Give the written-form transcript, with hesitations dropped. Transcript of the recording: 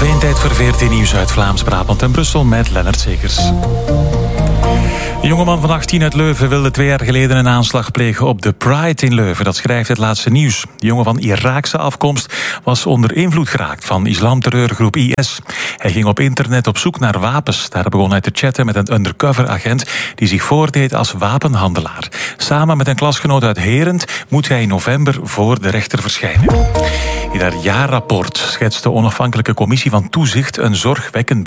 1 tijd voor 14 nieuws uit Vlaams-Brabant en Brussel met Lennart Zegers. Een jongeman van 18 uit Leuven wilde 2 jaar geleden een aanslag plegen op de Pride in Leuven. Dat schrijft het laatste nieuws. De jongen van Iraakse afkomst was onder invloed geraakt van islamterreurgroep IS. Hij ging op internet op zoek naar wapens. Daar begon hij te chatten met een undercover agent die zich voordeed als wapenhandelaar. Samen met een klasgenoot uit Herent moet hij in november voor de rechter verschijnen. In haar jaarrapport schetst de onafhankelijke commissie van toezicht een zorgwekkend